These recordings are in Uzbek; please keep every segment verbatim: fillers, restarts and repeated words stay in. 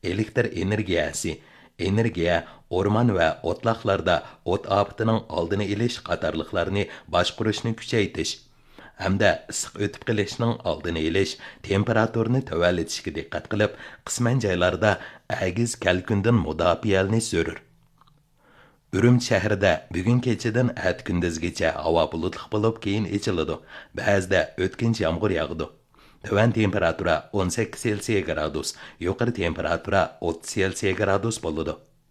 elektr energiyasi, energiya, o'rmon va o'tloqlarda o't ofatining oldini olish qatorliqlarni boshqarishni kuchaytirish hamda issiq o'tib qilishning oldini olish, temperaturani tuvallatishga diqqat qilib, qisman joylarda agiz kalkundan mudofialni zo'rur. Ürüm şəhərdə bugün keçidən ət gündüzgəcə hava bulutluq bo'lib keyin echiladi. Ba'zida o'tkinchi yağmur yağdı. Töven temperatura o'n sakkiz Selsiya gradus, yuqori temperatura o'ttiz Selsiya gradus bo'ladi.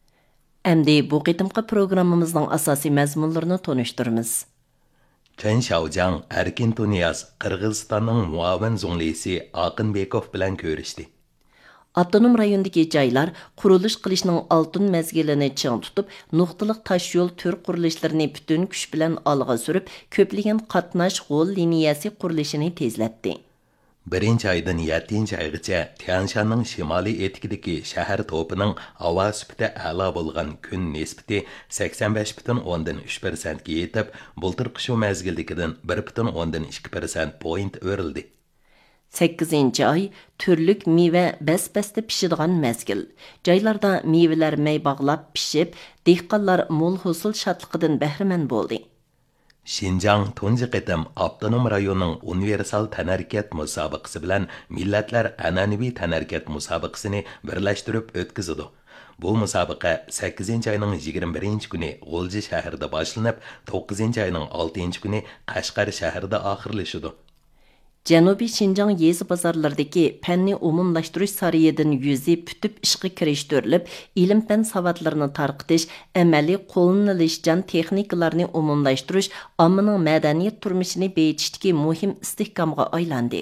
Əmdi bu qitimqi proqramımızın asasi məzmunlarını tonuşturumuz. Chen Xiaojiang Erkin Tuniyaz Qırğızstanның muavin zunglisi Aqınbekov bilan ko'rishdi. Avtonom rayondagi joylar qurilish qilishning oltin mezgilini ching tutib, nuqtaliq tosh yo'l tür qurilishlarini butun kuch bilan olg'a surib, ko'plagan qatnash yo'l liniyasi qurilishini tezlatdi. Birinchi oydan yettinchi oygacha Tianshanning shimoliy etikidagi shahar to'pining havo sifati a'lo bo'lgan kun nisbati sakson besh butun o'ndan uch persent ga yetib, bultirqi shu mezgildagidan bir butun o'ndan ikki persent point o'rildi. sakkizinchi oy turlik meva bas-basda pishadigan mezgil. Joylarda mevalar may bog'lab pishib, dehqonlar mo'l hosil shodliqidan bahramand bo'ldi. Şinjan tunji qitim avtonom rayonning universal tanarkat musobaqasi bilan millatlar an'anaviy tanarkat musobaqasini birlashtirib o'tkazadi. Bu musobaqa sakkizinchi oyning yigirma birinchi kuni G'o'lji shahrida boshlanib, to'qqizinchi oyning oltinchi kuni Qashqar shahrida oxirlashadi. Janubiy Şinjan yezi bozorlaridagi fanni umumlashtirish sarayidan yuzi putib ishga kirishtirilib, ilm-fan savodlarini tarqitish, amaliy qo'llanilishchan texnikalarni umumlashtirish ommaning madaniyat turmushini beyitishdagi muhim istehkomga aylandi.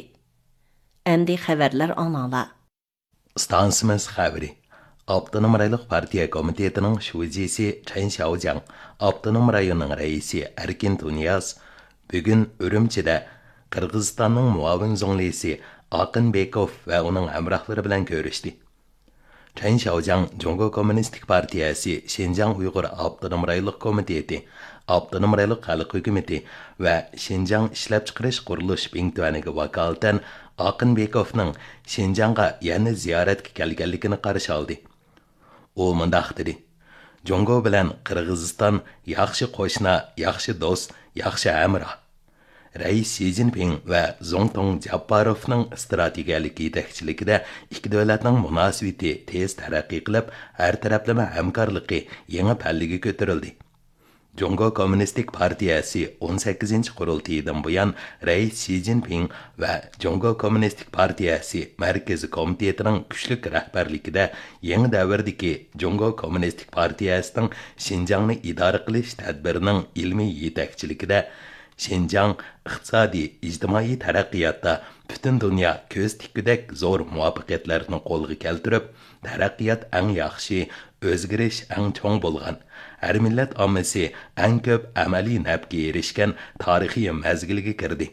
Endi xabarlar anala. Stansimiz xabari. Avtonom rayonlik partiya komitetining shuvjisi Chen Xiaojiang, avtonom rayonning raisi Erkin Tuniyaz bugun Urumchida Qirg'izistonning muavin zunglisi Aqınbekov va uning hamrohlari bilan ko'rishdi. Chen Xiaojiang Jongo Kommunistik partiyasi Şinjan Uyg'ur Avtonom rayonlik komiteti, Avtonom rayonlik xalq hukumati va Şinjan ishlab chiqarish qurilish bintuvaniga vakolatan Aqınbekovning Şinjanga yana ziyoratga kelganligini qarshi oldi. U mundaq dedi: Jongo bilan Qirg'iziston yaxshi qo'shna, yaxshi do'st, yaxshi hamroh. Rais Xi Jinping va Zongtong Japarovning strategiyalik yetakchiligida ikki davlatning munosabati tez taraqqiy qilib, har taraflama hamkorligi yangi pallaga ko'tarildi. Jongo Kommunistik partiyasi o'n sakkizinchi qurultiyidan buyon Rais Xi Jinping va Jongo Kommunistik partiyasi markaziy komitetining kuchli rahbarligida yangi davrdagi Jongo Kommunistik partiyasining Şinjanni idora qilish tadbirining ilmiy yetakchiligida Şinjan iqtisodiy, ijtimoiy taraqqiyotda butun dunyo ko'z tikkudak zo'r muvaffaqiyatlarni qo'lga keltirib, taraqqiyot eng yaxshi, o'zgarish eng cho'ng bo'lgan, har millat ommasi eng ko'p amaliy nafga erishgan tarixiy mazgilga kirdi.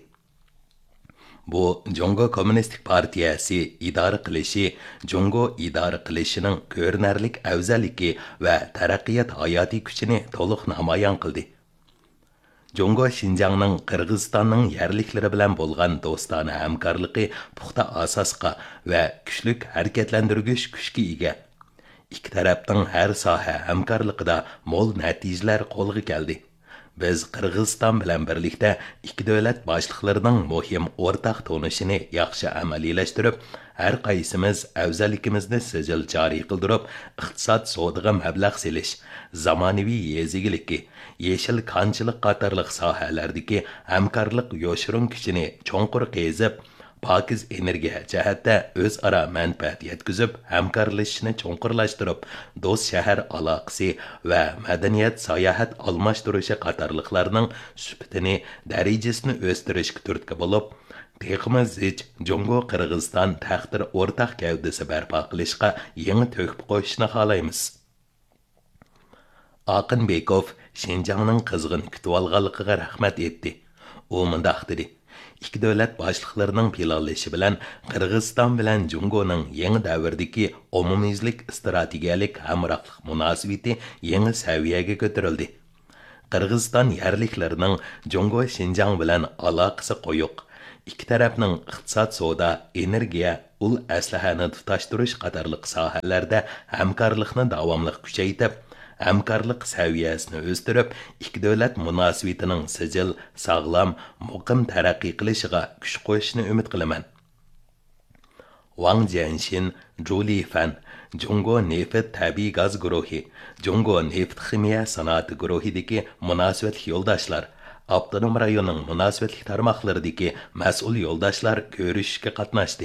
Bu Jongo Kommunistik partiyasi idora qilishi, Jongo idora qilishining ko'rinarlik afzalligi va taraqqiyot hayotiy kuchini to'liq namoyon qildi. Jongo Şinjanning Qirg'izistonning yerliklari bilan bo'lgan do'stona hamkorligi puxta asosga va kuchli harakatlantirgich kuchga ega. Ikki tarafning har soha hamkorligida mo'l natijalar qo'lga keldi. Biz Qirg'iziston bilan birlikda ikki davlat boshliqlarining muhim o'rtaq tonishini yaxshi amaliylashtirib, har qaysimiz afzalligimizni sijil joriy qildirib, iqtisod savdoga mablag' selish, zamonaviy yezigilikki, yeşil kanchilik qatorliq sohalardagi hamkorlik yo'shirin kuchini cho'nqur qezib, pokiz energiya jihatda o'zaro manfaat yetkazib, hamkorlashishni cho'nqurlashtirib, do'st shahar aloqasi va madaniyat sayohat almashtirishi qatorliqlarning sifatini, darajasini o'stirishga turtki bo'lib, texmi zich Jongo Qirg'iziston taqdir o'rtaq gavdasi barpo qilishga yangi to'kib qo'yishni xohlaymiz. Aqınbekov Şinjanning qizg'in kutib olganligiga rahmat etdi. U mundaq dedi: ikki davlat boshliqlarining planlashi bilan Qirg'iziston bilan Jongoning yangi davrdagi umumiylik strategiyalik hamrohlik munosabati yangi saviyaga ko'tarildi. Qirg'iziston yerliklarining Jongo Şinjan bilan aloqasi qo'yiq. ikki tarafning iqtisod, savdo, energiya, ul aslahani tutashtirish qatorliq sohalarda hamkorlikni davomli kuchaytirib, hamkorlik saviyasini o'stirib, ikki davlat munosabatining sijil, sog'lom, muqim taraqqiy qilishiga kuch qo'shishni umid qilaman. Wang Jianxin, Julie Fan, Jungo Neft Tabiiy gaz guruhi, Jungo Neft Ximiya sanoati guruhidagi munosabatli yo'ldoshlar, Avtonom rayonning munosabatli tarmoqlaridagi mas'ul yo'ldoshlar ko'rishishga qatnashdi.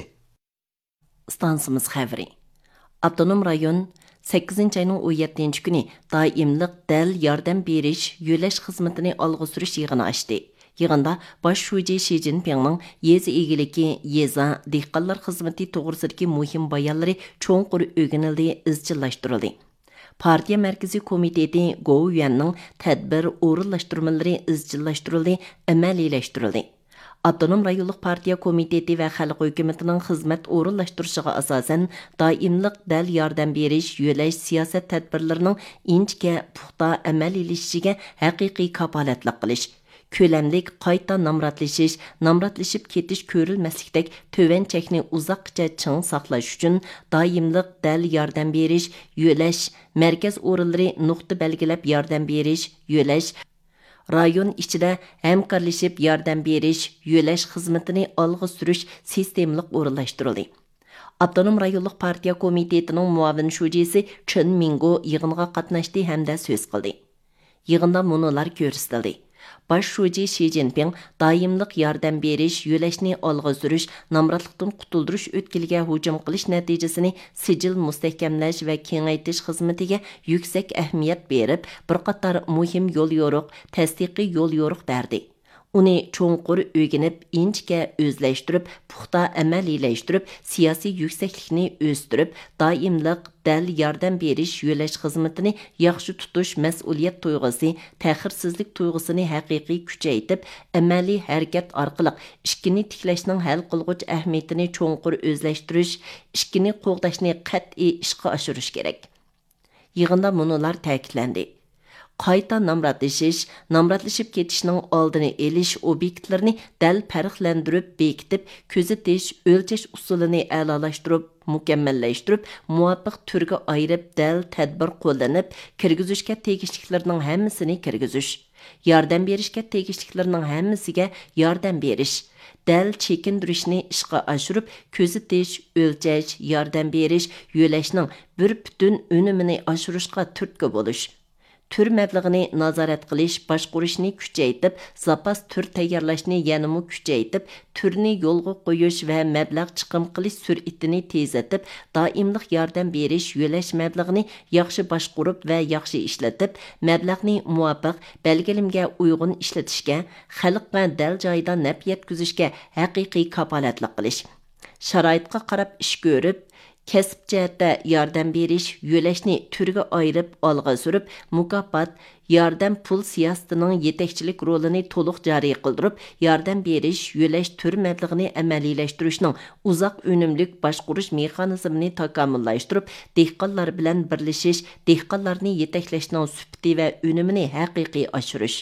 Stansimiz xəbəri. Avtonom rayon sakkizinchi ayning o'n yettinchi kuni doimliq dal yordam berish yo'lash xizmatini olg'a surish yig'ini ochdi. Yig'inda Bosh Shuji Shi Jinpingning yezi egiligi, yeza, dehqonlar xizmati to'g'risidagi muhim bayonlari cho'nqur o'rganildi, izchillashtirildi. Partiya Mərkəzi Komiteti Gou Yuanning tədbir o'rinlashtirmalari izchillashtirildi, amaliyləştirildi. Avtonom rayonluq partiya komiteti və xalq hökumətinin xizmət o'rinlashtirishiga asosan doimliq dal yordam berish, yo'lash siyosat tadbirlarining inchga, puxta amaliylashishiga haqiqiy kapolatlik qilish. Köləmlik qayta namratlashish, namratlashib ketish ko'rilmaslikdek töven chekni uzoqcha ching saqlash uchun doimliq dal yordam berish, yo'lash, markaz o'rinlari nuqta belgilab yordam berish, yo'lash, rayon ichida hamkorlashib yordam berish, yo'lash xizmatini olg'a surish sistemlik o'rinlashtirildi. Avtonom rayonluq partiya komitetining muavin shujisi Chen Mingo yig'inga qatnashdi hamda so'z qildi. Yig'inda munolar ko'rsatildi. Bosh Shuji Shi Jinping doimliq yordam berish, yo'lashni olg'a surish, namratlikdan qutuldirish o'tkilga hujum qilish natijasini sijil mustahkamlash va kengaytirish xizmatiga yuksak ahamiyat berib, bir qator muhim yo'l yo'riq, tasdiqiy yo'l yo'riq berdi. Uni cho'nqur o'rganib, inchga o'zlashtirib, puxta amaliyləştirib, siyosiy yuksaklikni o'stirib, doimliq dal yordam berish, yo'lash xizmatini yaxshi tutish mas'uliyat tuyg'usi, ta'xirsizlik tuyg'usini haqiqiy kuchaytirib, amaliy harakat orqali ishkini tiklashning hal qilg'uch ahamiyatini cho'nqur o'zlashtirish, ishkini qo'g'dashni qat'iy ishga oshirish kerak. Yig'inda munolar ta'kidlandi. Qayta namratlashish, namratlashib ketishning oldini elish obyektlarini dal farqlantirib, bekitib, kuzatish, o'lchash usulini a'lolashtirib, mukammallashtirib, muvofiq turga ayirib, dal tadbir qo'llanib, kirgizishga tegishliklarning hammasini kirgizish, yordam berishga tegishliklarning hammasiga yordam berish, dal chekindirishni ishga oshirib, kuzatish, o'lchash, yordam berish, yo'lashning bir butun unumini oshirishga turtki bo'lish. Tür məbləğini nazaret qilish, başqurishni kuchaytib, zapas tür tayyorlashni yanımı kuchaytib, türni yo'lga qo'yish va məbləğ chiqim qilish sur'atini tezlatib, doimliq yordam berish, yo'lash məbləğini yaxshi başqurib va yaxshi ishlatib, məbləğni muvofiq belgilimga uyg'un ishlatishga, xalqqa dal joyida naf yetkazishga haqiqiy kapolatlik qilish. Sharoitga qarab ish ko'rib, kasb jihatda yordam berish, yo'lashni turga ayirib olg'a surib, mukofot, yordam pul siyosatining yetakchilik rolini to'liq joriy qildirib, yordam berish, yo'lash tur mablag'ini amaliyləştirishning uzoq unumlik boshqurish mexanizmini takomillashtirib, dehqonlar bilan birlashish, dehqonlarni yetaklashning sifati va unumini haqiqiy oshirish.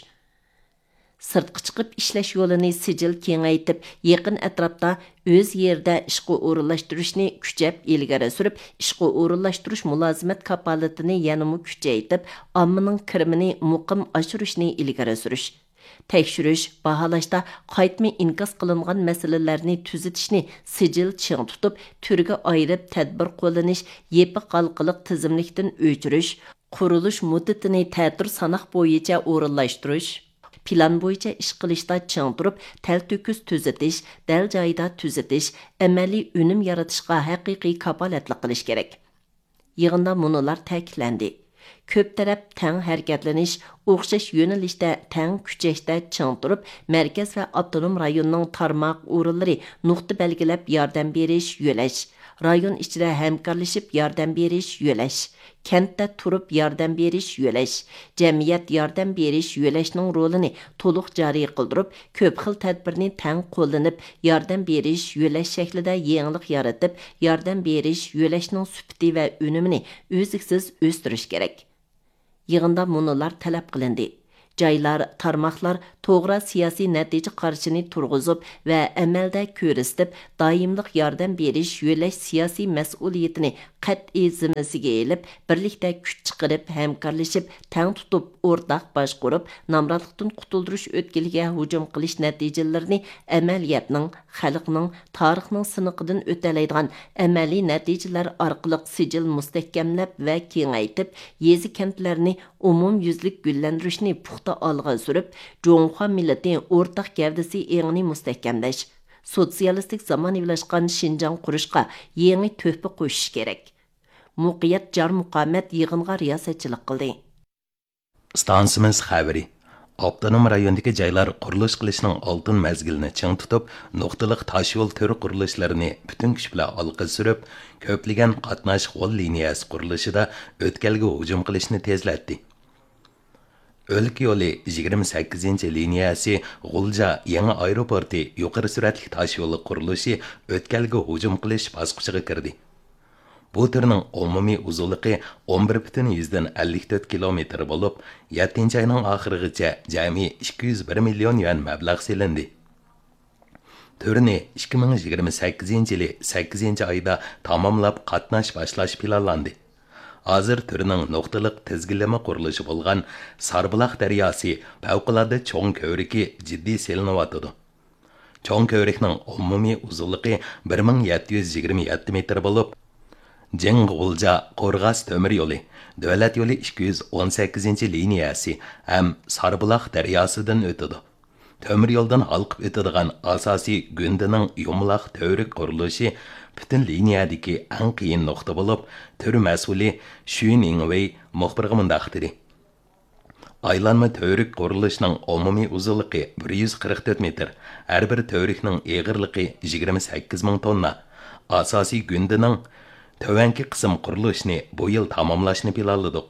Sırtqı chiqib ishlash yo'lini sijil kengaytib, yaqin atrofda o'z yerda ishga o'rinlashtirishni kuchab ilgari surib, ishga o'rinlashtirish mulozimat kapolatini yanada kuchaytib, ommaning kirimini muqim oshirishni ilgari surish. Tekshirish, baholashda qaytma inkos qilingan masalalarni tuzatishni sijil ching tutib, turga ayirib tadbir qo'llanish, yepiq qalqiliq tizimlikdan o'chirish, qurilish muddatini ta'tir sanoq bo'yicha o'rinlashtirish, plan bo'yicha ish qilishda ching turib, talto'kis tuzatish, dal joyida tuzatish, amaliy unum yaratishga haqiqiy kapolatlik qilish kerak. Yig'inda munolar ta'kidlandi. Ko'p taraf tang harakatlanish, o'xshash yo'nalishda tang kuchashda ching turib, markaz va avtonom rayonning tarmoq o'rinlari nuqta belgilab yordam berish, yo'lash, rayon ichida hamkorlashib yordam berish, yo'lash, kentda turib yordam berish, yo'lash, jamiyat yordam berish, yo'lashning rolini to'liq joriy qildirib, ko'p xil tadbirni tang qo'llanib, yordam berish, yo'lash shaklida yangilik yaratib, yordam berish, yo'lashning sifati va unumini o'ziksiz o'stirish kerak. Yig'inda munolar talab qilindi. Joylar, tarmoqlar to'g'ri siyosiy natija qarshini turg'izib va amalda ko'rsatib, doimliq yordam berish, yo'lash siyosiy mas'uliyatini qat'iy zimmasiga elib, birlikda kuch chiqarib, hamkorlashib, tang tutib, o'rtaq boshqarib, nomrodlikdan qutuldirish o'tkiliga hujum qilish natijalarini amaliyotning, xalqning, tarixning siniqidan o'talaydigan amaliy natijalar orqali sijil mustahkamlab va kengaytib, yezi kentlarni umum yuzlik gullantirishni puxta olg'a surib, Jonghua millati o'rtaq gavdasi engini mustahkamlash, sotsialistik zamonaviylashgan Şinjan qurishga yangi töhfa qo'shish kerak. Muqiyat jar muqomat yig'inga riyosatchilik qildi. Stansimiz xabari. Avtonom rayondagi joylar qurilish qilishning oltin mazgilini ching tutib, nuqtaliq tosh yo'l turi qurilishlarini butun kuch bilan olqa surib, ko'plagan qatnash yo'l liniyasi qurilishida o'tkalga hujum qilishni tezlatdi. O'lka yo'li yigirma sakkizinchi liniyasi G'ulja yangi aeroporti yuqori suratli tosh yo'li qurilishi o'tkalga hujum qilish bosqichiga kirdi. Bu turning umumiy uzunligi o'n bir butun ellik to'rt kilometr bo'lib, yettinchi oyning oxirigacha jami ikki yuz bir million yuan mablag' selindi. Turni ikki ming yigirma sakkizinchi yili sakkizinchi oyda tamomlab qatnash boshlash planlandi. Hozir turning nuqtaliq tizginlama qurilishi bo'lgan Sarbuloq daryosi favqulodda cho'ng ko'riki jiddiy selinyotdi. Cho'ng ko'rikning umumiy uzunligi bir ming yetti yuz yigirma yetti metr bo'lib, Jeng-G'ulja Qo'rg'as temir yo'li, davlat yo'li ikki yuz o'n sakkizinchi liniyasi ham Sarbuloq daryosidan o'tadi. Temir yo'ldan halqib o'tadigan asosiy gundining yumaloq to'rik qurilishi butun liniyadagi eng qiyin nuqta bo'lib, tur mas'uli Xu Ningwei muxbirga mundaq dedi. Aylanma to'rik qurilishining umumiy uzunligi bir yuz qirq to'rt metr, har bir to'rikning eg'irligi yigirma sakkiz ming tonna. Asosiy gundining Tövenki qism qurilishni bu yil tamomlashni planladik.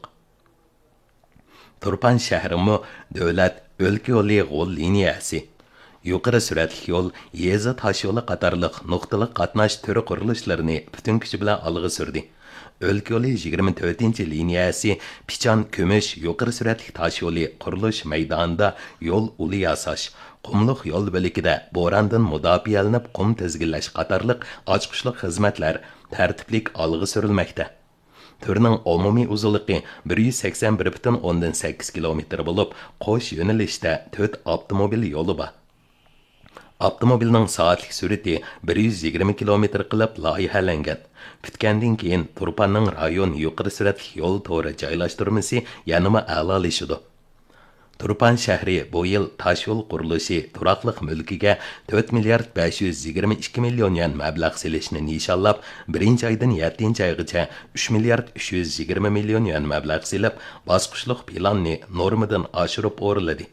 Turpan shahrimi davlat o'lka yo'li g'ol liniyasi, yuqori suratli yo'l, yeza tosh yo'li qatorliq nuqtaliq qatnash turi qurilishlarini butun kuchi bilan olg'a surdi. O'lka yo'li yigirma to'rtinchi liniyasi Pichan Kumush yuqori suratli tosh yo'li qurilish maydonida yo'l uli yasash, qumliq yo'l bo'ligida bo'rondan mudofaalanib qum tizginlash qatorliq ochqishliq xizmatlar tartiblik olg'a surilmoqda. Turning umumiy uzunligi bir yuz sakson bir butun o'ndan sakkiz kilometr bo'lib, qo'sh yo'nalishda to'rt avtomobil yo'li bor. Avtomobilning soatlik sur'ati bir yuz yigirma kilometr qilib loyihalangan. Bitgandan keyin Turpanning rayon yuqori suratli yo'l to'ri joylashtirmasi yanama a'lolashadi. Turpan shahri bu yil tosh yo'l qurilishi turaqliq mulkiga to'rt milliard besh yuz yigirma ikki million yuan mablag' selishni nishonlab, birinchi oydan yettinchi oygacha uch milliard uch yuz yigirma million yuan mablag' selib, bosqichliq planni normadan oshirib o'riladi.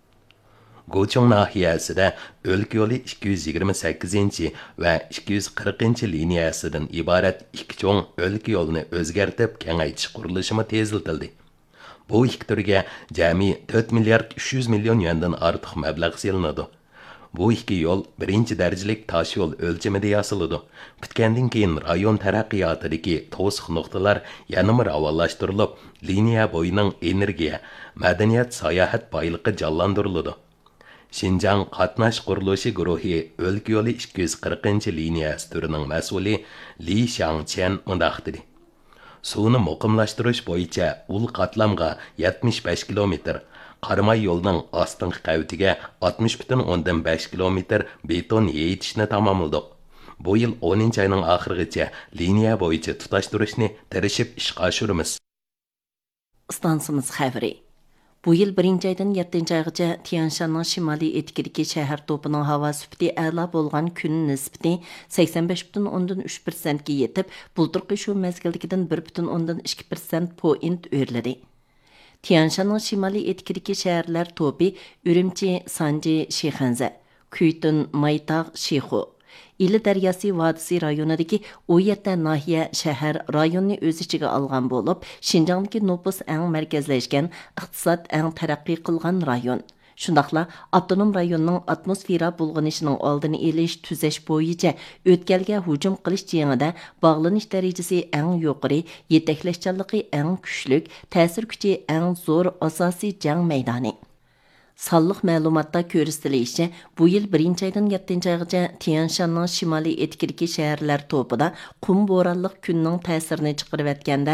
Gochong nahiyasida o'lka yo'li ikki yuz yigirma sakkizinchi va ikki yuz qirqinchi liniyasidan iborat ikki cho'ng o'lka yo'lini o'zgartib, kengaytirish qurilishimi teziltildi. Bu ikki turga jami to'rt milliard uch yuz million yuandan ortiq mablag' selinadi. Bu ikki yo'l birinchi darajalik tosh yo'l o'lchamida yasaladi. Bitgandan keyin rayon taraqqiyotidagi to'siq nuqtalar yanama ravonlashtirilib, liniya bo'yining energiya, madaniyat, sayohat boyligi jonlantiriladi. Şinjan qatnash qurilishi guruhi o'lka yo'li ikki yuz qirqinchi liniyasi turining mas'uli Li Xiangchen mundaq dedi. Suvni muqimlashtirish bo'yicha ul qatlamga yetmish besh kilometr, Qarmay yo'lning ostingi qavitiga oltmish butun o'ndan besh kilometr beton yeyitishni tamomladik. Bu yil o'ninchi oyning oxirigacha liniya bo'yicha tutashtirishni tirishib ishga oshiramiz. Stansimiz xabari. Bu yil birinchi oydan yettinchi oygacha Tianshanning shimoliy etkidagi shahar to'pining havo sifati a'lo bo'lgan kun nisbati sakson besh butun o'ndan uch persent ga yetib, bulturqi shu mezgildagidan bir butun o'ndan ikki persent point o'rladi. Tianshanning shimoliy etkidagi shaharlar to'pi Urumchi, Sanji, Shixanza, Kuytun, Maytaq, Shixu, İli daryosi vodisi rayonidagi o'n yetti nahiya shahar rayonni o'z ichiga olgan bo'lib, Şinjandagi nüfus eng markazlashgan, iqtisod eng taraqqiy qilgan rayon. Shundaqla avtonom rayonning atmosfera bulg'anishining oldini olish, tuzash bo'yicha o'tkalga hujum qilish jangida bog'lanish darajasi eng yuqori, yetaklashchanligi eng kuchli, ta'sir kuchi eng zo'r asosiy jang maydoni. Sonliq ma'lumotda ko'rsatilishicha, bu yil birinchi oydan yettinchi oygacha Tianshanning shimoliy etkidagi shaharlar to'pida qum bo'ronliq kunning ta'sirini chiqarib o'tganda